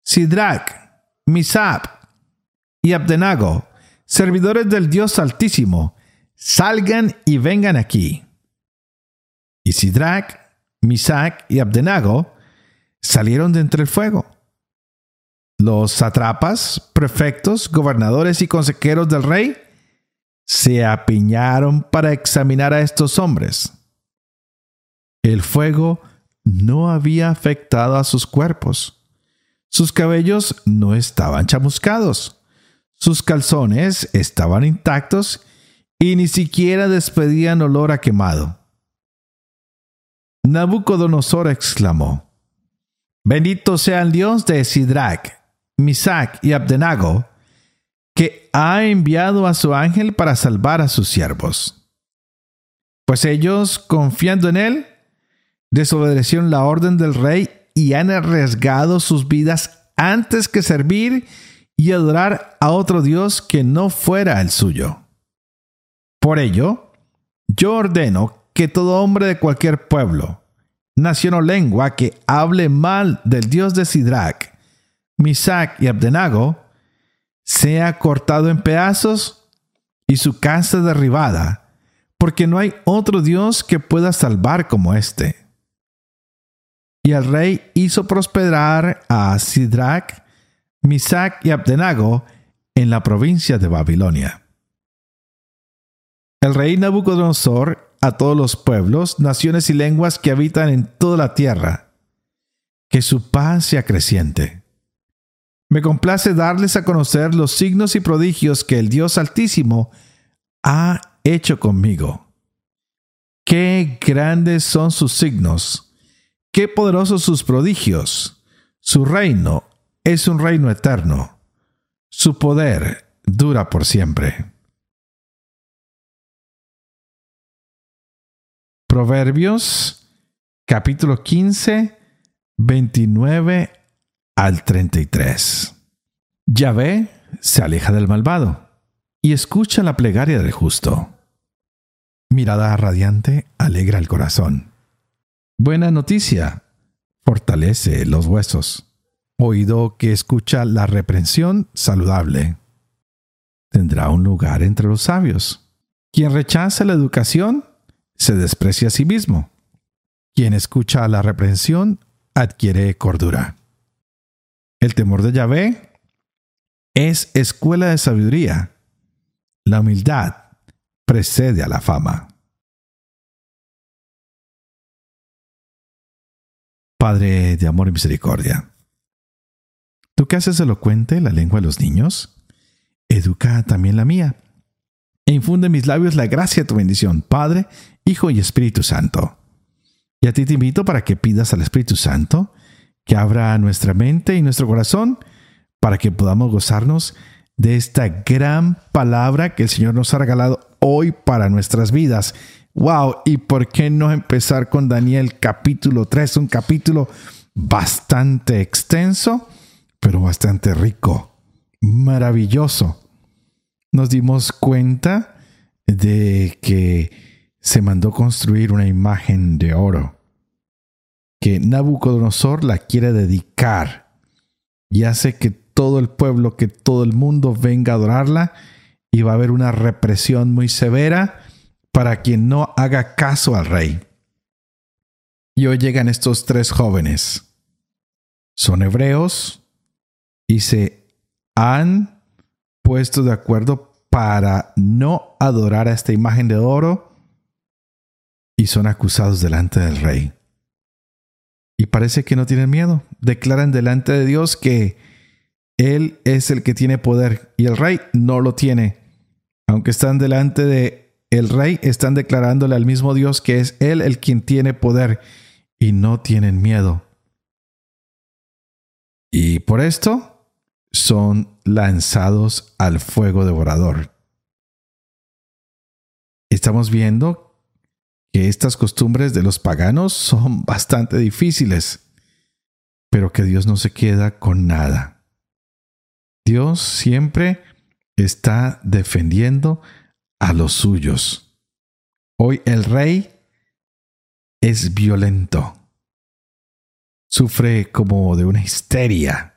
Sidrac, Misac y Abdenago, servidores del Dios Altísimo, salgan y vengan aquí. Y Sidrac, Misac y Abdenago salieron de entre el fuego. Los sátrapas, prefectos, gobernadores y consejeros del rey se apiñaron para examinar a estos hombres. El fuego no había afectado a sus cuerpos. Sus cabellos no estaban chamuscados. Sus calzones estaban intactos y ni siquiera despedían olor a quemado. Nabucodonosor exclamó: Bendito sea el Dios de Sidrac, Misac y Abdenago, que ha enviado a su ángel para salvar a sus siervos. Pues ellos, confiando en él, desobedecieron la orden del rey y han arriesgado sus vidas antes que servir y adorar a otro Dios que no fuera el suyo. Por ello, yo ordeno que todo hombre de cualquier pueblo, nación o lengua que hable mal del Dios de Sidrac, Misac y Abdenago, sea cortado en pedazos y su casa derribada, porque no hay otro Dios que pueda salvar como este. Y el rey hizo prosperar a Sidrac, Misac y Abdenago en la provincia de Babilonia. El rey Nabucodonosor a todos los pueblos, naciones y lenguas que habitan en toda la tierra, que su paz sea creciente. Me complace darles a conocer los signos y prodigios que el Dios Altísimo ha hecho conmigo. Qué grandes son sus signos, qué poderosos sus prodigios. Su reino es un reino eterno. Su poder dura por siempre. Proverbios, capítulo 15, 29 al 33. Yahvé se aleja del malvado y escucha la plegaria del justo. Mirada radiante alegra el corazón. Buena noticia fortalece los huesos. Oído que escucha la reprensión saludable. Tendrá un lugar entre los sabios. Quien rechaza la educación se desprecia a sí mismo. Quien escucha la reprensión adquiere cordura. El temor de Yahvé es escuela de sabiduría. La humildad precede a la fama. Padre de amor y misericordia, tú que haces elocuente la lengua de los niños, educa también la mía, e infunde en mis labios la gracia de tu bendición, Padre, Hijo y Espíritu Santo. Y a ti te invito para que pidas al Espíritu Santo que abra nuestra mente y nuestro corazón para que podamos gozarnos de esta gran palabra que el Señor nos ha regalado hoy para nuestras vidas. ¡Wow! ¿Y por qué no empezar con Daniel capítulo 3? Un capítulo bastante extenso, pero bastante rico, maravilloso. Nos dimos cuenta de que se mandó construir una imagen de oro, que Nabucodonosor la quiere dedicar y hace que todo el pueblo, que todo el mundo venga a adorarla, y va a haber una represión muy severa para quien no haga caso al rey. Y hoy llegan estos tres jóvenes. Son hebreos y se han puesto de acuerdo para no adorar a esta imagen de oro y son acusados delante del rey. Y parece que no tienen miedo. Declaran delante de Dios que Él es el que tiene poder y el rey no lo tiene. Aunque están delante de el rey, están declarándole al mismo Dios que es Él el quien tiene poder y no tienen miedo. Y por esto son lanzados al fuego devorador. Estamos viendo que estas costumbres de los paganos son bastante difíciles, pero que Dios no se queda con nada. Dios siempre está defendiendo a los suyos. Hoy el rey es violento. Sufre como de una histeria.